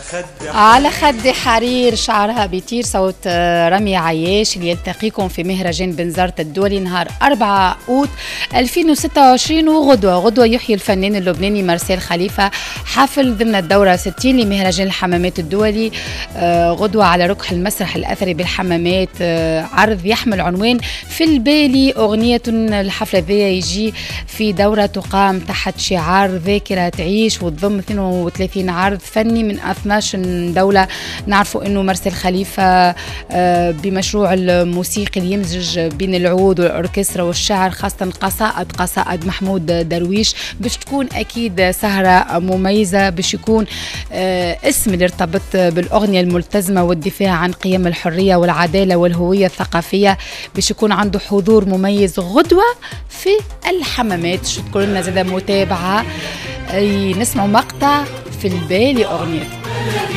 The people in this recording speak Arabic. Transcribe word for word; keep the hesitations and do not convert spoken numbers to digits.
خدي على خدي حرير شعرها بيطير، صوت رامي عياش اللي يلتقيكم في مهرجان بنزرت الدولي نهار أربعة أوت ألفين وستة وعشرين. وغدوة غدوة يحيي الفنان اللبناني مارسيل خليفة حفل ضمن الدورة ستين لمهرجان الحمامات الدولي. غدوة على ركح المسرح الأثري بالحمامات، عرض يحمل عنوان في البالي أغنية. الحفلة ذي يجي في دورة تقام تحت شعار ذاكرة تعيش، وتضم اثنين وثلاثين عرض فني من اثني عشر دولة. نعرفوا انه مارسيل خليفة بمشروع الموسيقي اللي يمزج بين العود والأوركسترا والشعر، خاصة قصائد قصائد محمود درويش، باش تكون اكيد سهرة مميزة، باش يكون اسم اللي ارتبط بالاغنية الملتزمة والدفاع عن قيم الحرية والعدالة والهوية الثقافية، باش يكون عنده حضور مميز غدوة في الحمامات. شو تقولوا لنا زاده متابعة؟ نسمعوا مقطع في البالي أغنية.